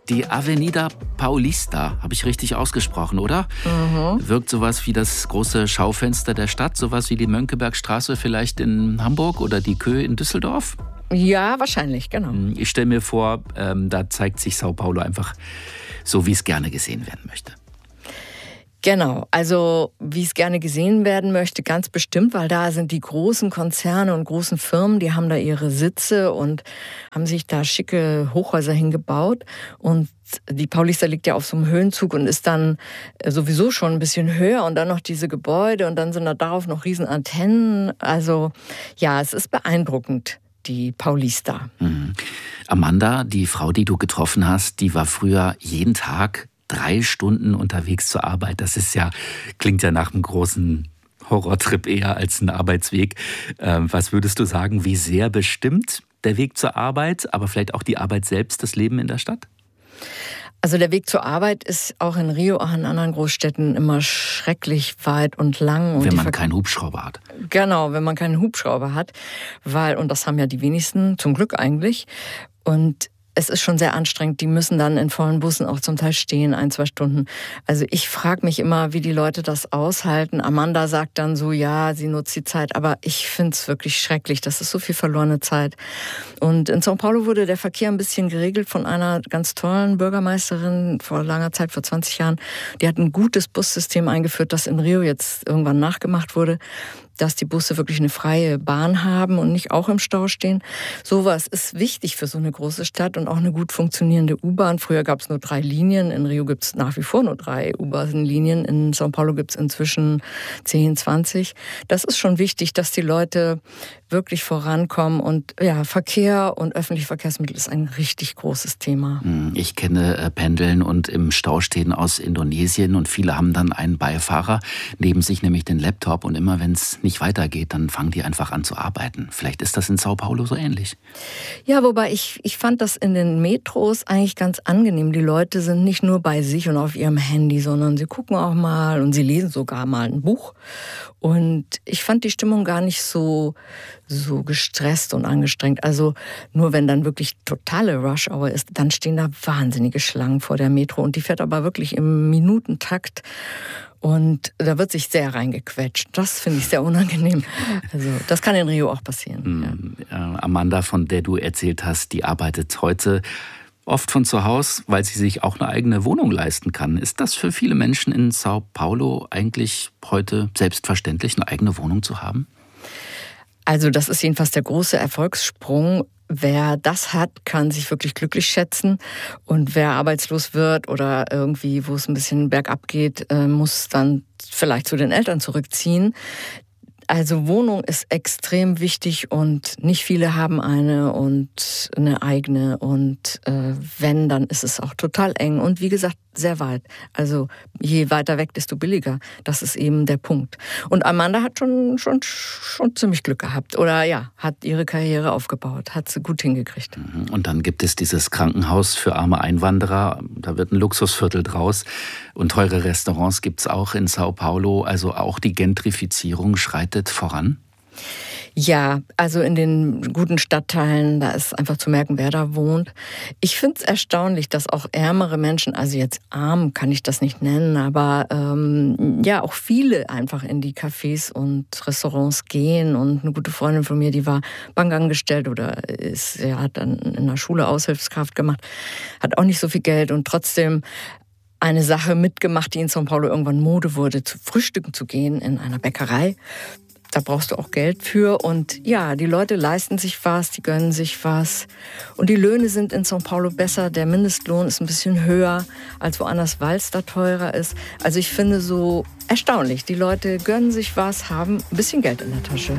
Die Avenida Paulista, habe ich richtig ausgesprochen, oder? Wirkt sowas wie das große Schaufenster der Stadt, sowas wie die Mönckebergstraße vielleicht in Hamburg oder die Kö in Düsseldorf? Ja, wahrscheinlich, genau. Ich stelle mir vor, da zeigt sich Sao Paulo einfach so, wie es gerne gesehen werden möchte. Genau, also wie es gerne gesehen werden möchte, ganz bestimmt, weil da sind die großen Konzerne und großen Firmen, die haben da ihre Sitze und haben sich da schicke Hochhäuser hingebaut. Und die Paulista liegt ja auf so einem Höhenzug und ist dann sowieso schon ein bisschen höher und dann noch diese Gebäude und dann sind da darauf noch riesen Antennen. Also ja, es ist beeindruckend, die Paulista. Amanda, die Frau, die du getroffen hast, die war früher jeden Tag 3 Stunden unterwegs zur Arbeit. Das ist ja, klingt ja nach einem großen Horrortrip eher als ein Arbeitsweg. Was würdest du sagen, wie sehr bestimmt der Weg zur Arbeit, aber vielleicht auch die Arbeit selbst, das Leben in der Stadt? Also der Weg zur Arbeit ist auch in Rio, auch in anderen Großstädten immer schrecklich weit und lang. Und wenn man keinen Hubschrauber hat. Genau, wenn man keinen Hubschrauber hat. Und das haben ja die wenigsten, zum Glück eigentlich. Und es ist schon sehr anstrengend. Die müssen dann in vollen Bussen auch zum Teil stehen, 1-2 Stunden. Also ich frage mich immer, wie die Leute das aushalten. Amanda sagt dann so, ja, sie nutzt die Zeit. Aber ich finde es wirklich schrecklich. Das ist so viel verlorene Zeit. Und in São Paulo wurde der Verkehr ein bisschen geregelt von einer ganz tollen Bürgermeisterin vor langer Zeit, vor 20 Jahren. Die hat ein gutes Bussystem eingeführt, das in Rio jetzt irgendwann nachgemacht wurde, dass die Busse wirklich eine freie Bahn haben und nicht auch im Stau stehen. Sowas ist wichtig für so eine große Stadt und auch eine gut funktionierende U-Bahn. Früher gab es nur 3 Linien, in Rio gibt es nach wie vor nur 3 U-Bahn-Linien, in São Paulo gibt es inzwischen 10, 20. Das ist schon wichtig, dass die Leute wirklich vorankommen und ja, Verkehr und öffentliche Verkehrsmittel ist ein richtig großes Thema. Ich kenne Pendeln und im Stau stehen aus Indonesien und viele haben dann einen Beifahrer neben sich, nämlich den Laptop und immer wenn es nicht weitergeht, dann fangen die einfach an zu arbeiten. Vielleicht ist das in Sao Paulo so ähnlich. Ja, wobei ich fand das in den Metros eigentlich ganz angenehm. Die Leute sind nicht nur bei sich und auf ihrem Handy, sondern sie gucken auch mal und sie lesen sogar mal ein Buch. Und ich fand die Stimmung gar nicht so gestresst und angestrengt. Also nur wenn dann wirklich totale Rush-Hour ist, dann stehen da wahnsinnige Schlangen vor der Metro. Und die fährt aber wirklich im Minutentakt. Und da wird sich sehr reingequetscht. Das finde ich sehr unangenehm. Also das kann in Rio auch passieren. Amanda, von der du erzählt hast, die arbeitet heute oft von zu Hause, weil sie sich auch eine eigene Wohnung leisten kann. Ist das für viele Menschen in Sao Paulo eigentlich heute selbstverständlich, eine eigene Wohnung zu haben? Also das ist jedenfalls der große Erfolgssprung. Wer das hat, kann sich wirklich glücklich schätzen. Und wer arbeitslos wird oder irgendwie, wo es ein bisschen bergab geht, muss dann vielleicht zu den Eltern zurückziehen. Also Wohnung ist extrem wichtig und nicht viele haben eine eigene und wenn, dann ist es auch total eng und wie gesagt, sehr weit. Also je weiter weg, desto billiger. Das ist eben der Punkt. Und Amanda hat schon ziemlich Glück gehabt oder ja, hat ihre Karriere aufgebaut, hat sie gut hingekriegt. Und dann gibt es dieses Krankenhaus für arme Einwanderer, da wird ein Luxusviertel draus und teure Restaurants gibt es auch in Sao Paulo, also auch die Gentrifizierung schreitet voran? Ja, also in den guten Stadtteilen, da ist einfach zu merken, wer da wohnt. Ich finde es erstaunlich, dass auch ärmere Menschen, also jetzt arm kann ich das nicht nennen, aber ja, auch viele einfach in die Cafés und Restaurants gehen. Und eine gute Freundin von mir, die war bankangestellt oder hat dann in der Schule Aushilfskraft gemacht, hat auch nicht so viel Geld und trotzdem eine Sache mitgemacht, die in São Paulo irgendwann Mode wurde, zu frühstücken zu gehen in einer Bäckerei. Da brauchst du auch Geld für und ja, die Leute leisten sich was, die gönnen sich was und die Löhne sind in São Paulo besser, der Mindestlohn ist ein bisschen höher als woanders, weil es da teurer ist. Also ich finde so erstaunlich, die Leute gönnen sich was, haben ein bisschen Geld in der Tasche.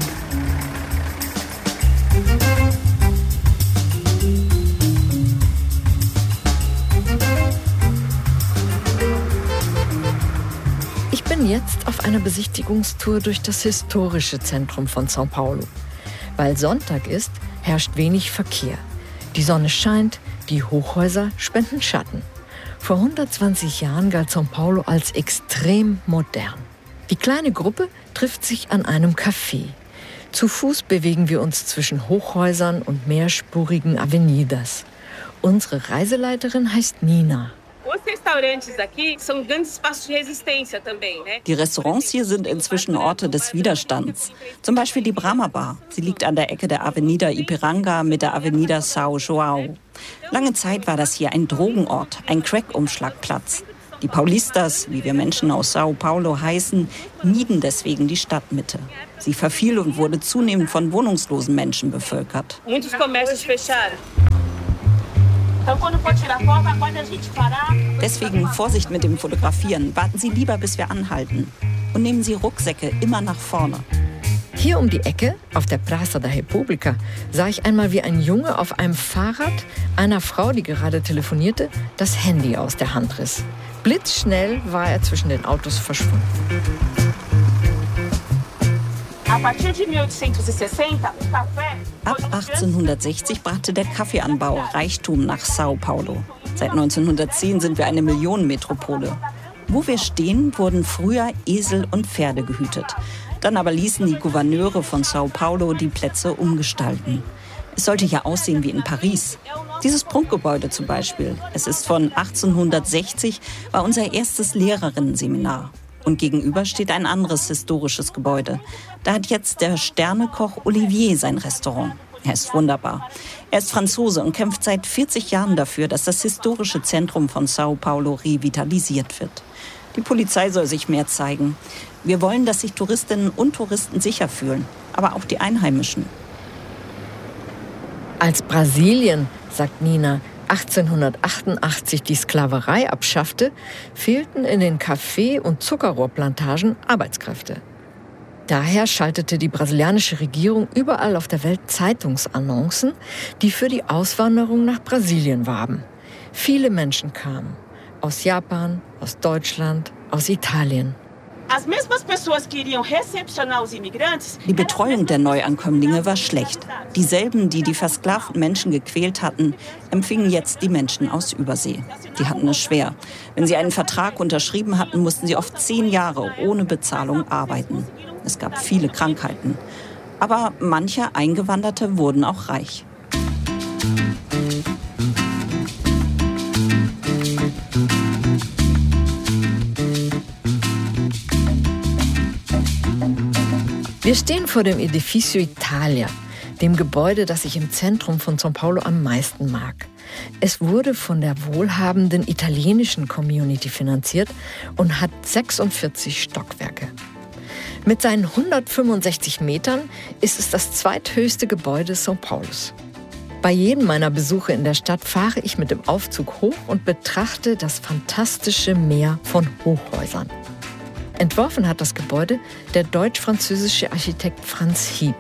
Jetzt auf einer Besichtigungstour durch das historische Zentrum von São Paulo. Weil Sonntag ist, herrscht wenig Verkehr. Die Sonne scheint, die Hochhäuser spenden Schatten. Vor 120 Jahren galt São Paulo als extrem modern. Die kleine Gruppe trifft sich an einem Café. Zu Fuß bewegen wir uns zwischen Hochhäusern und mehrspurigen Avenidas. Unsere Reiseleiterin heißt Nina. Die Restaurants hier sind inzwischen Orte des Widerstands. Zum Beispiel die Brahma Bar. Sie liegt an der Ecke der Avenida Ipiranga mit der Avenida São João. Lange Zeit war das hier ein Drogenort, ein Crack-Umschlagplatz. Die Paulistas, wie wir Menschen aus São Paulo heißen, mieden deswegen die Stadtmitte. Sie verfiel und wurde zunehmend von wohnungslosen Menschen bevölkert. Deswegen Vorsicht mit dem Fotografieren. Warten Sie lieber, bis wir anhalten. Und nehmen Sie Rucksäcke immer nach vorne. Hier um die Ecke, auf der Praça da República, sah ich einmal, wie ein Junge auf einem Fahrrad einer Frau, die gerade telefonierte, das Handy aus der Hand riss. Blitzschnell war er zwischen den Autos verschwunden. Ab 1860 brachte der Kaffeeanbau Reichtum nach São Paulo. Seit 1910 sind wir eine Millionenmetropole. Wo wir stehen, wurden früher Esel und Pferde gehütet. Dann aber ließen die Gouverneure von São Paulo die Plätze umgestalten. Es sollte ja aussehen wie in Paris. Dieses Prunkgebäude zum Beispiel, es ist von 1860, war unser erstes Lehrerinnenseminar. Und gegenüber steht ein anderes historisches Gebäude. Da hat jetzt der Sternekoch Olivier sein Restaurant. Er ist wunderbar. Er ist Franzose und kämpft seit 40 Jahren dafür, dass das historische Zentrum von São Paulo revitalisiert wird. Die Polizei soll sich mehr zeigen. Wir wollen, dass sich Touristinnen und Touristen sicher fühlen, aber auch die Einheimischen. Als Brasilien, sagt Nina, 1888 die Sklaverei abschaffte, fehlten in den Kaffee- und Zuckerrohrplantagen Arbeitskräfte. Daher schaltete die brasilianische Regierung überall auf der Welt Zeitungsannoncen, die für die Auswanderung nach Brasilien warben. Viele Menschen kamen. Aus Japan, aus Deutschland, aus Italien. Die Betreuung der Neuankömmlinge war schlecht. Dieselben, die die versklavten Menschen gequält hatten, empfingen jetzt die Menschen aus Übersee. Die hatten es schwer. Wenn sie einen Vertrag unterschrieben hatten, mussten sie oft 10 Jahre ohne Bezahlung arbeiten. Es gab viele Krankheiten. Aber manche Eingewanderte wurden auch reich. Wir stehen vor dem Edificio Italia, dem Gebäude, das ich im Zentrum von São Paulo am meisten mag. Es wurde von der wohlhabenden italienischen Community finanziert und hat 46 Stockwerke. Mit seinen 165 Metern ist es das zweithöchste Gebäude São Paulos. Bei jedem meiner Besuche in der Stadt fahre ich mit dem Aufzug hoch und betrachte das fantastische Meer von Hochhäusern. Entworfen hat das Gebäude der deutsch-französische Architekt Franz Hieb.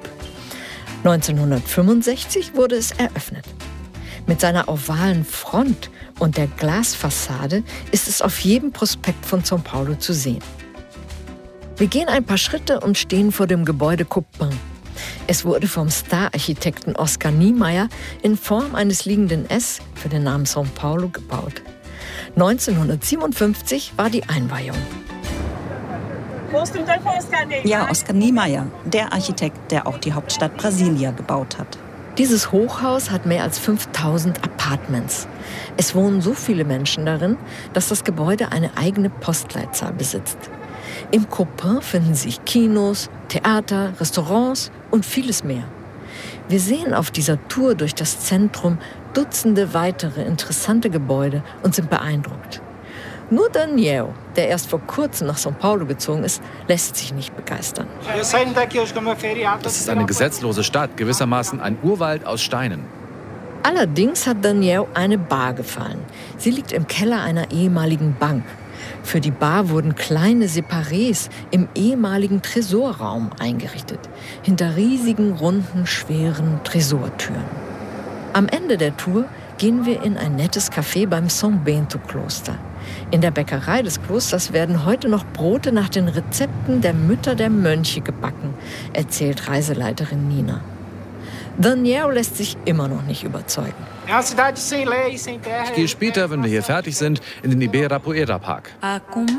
1965 wurde es eröffnet. Mit seiner ovalen Front und der Glasfassade ist es auf jedem Prospekt von São Paulo zu sehen. Wir gehen ein paar Schritte und stehen vor dem Gebäude Copan. Es wurde vom Star-Architekten Oscar Niemeyer in Form eines liegenden S für den Namen São Paulo gebaut. 1957 war die Einweihung. Ja, Oscar Niemeyer, der Architekt, der auch die Hauptstadt Brasilia gebaut hat. Dieses Hochhaus hat mehr als 5000 Apartments. Es wohnen so viele Menschen darin, dass das Gebäude eine eigene Postleitzahl besitzt. Im Copan finden sich Kinos, Theater, Restaurants und vieles mehr. Wir sehen auf dieser Tour durch das Zentrum Dutzende weitere interessante Gebäude und sind beeindruckt. Nur Daniel, der erst vor kurzem nach São Paulo gezogen ist, lässt sich nicht begeistern. Das ist eine gesetzlose Stadt, gewissermaßen ein Urwald aus Steinen. Allerdings hat Daniel eine Bar gefallen. Sie liegt im Keller einer ehemaligen Bank. Für die Bar wurden kleine Separés im ehemaligen Tresorraum eingerichtet, hinter riesigen, runden, schweren Tresortüren. Am Ende der Tour gehen wir in ein nettes Café beim São Bento-Kloster. In der Bäckerei des Klosters werden heute noch Brote nach den Rezepten der Mütter der Mönche gebacken, erzählt Reiseleiterin Nina. Daniel lässt sich immer noch nicht überzeugen. Ich gehe später, wenn wir hier fertig sind, in den Ibirapuera Park.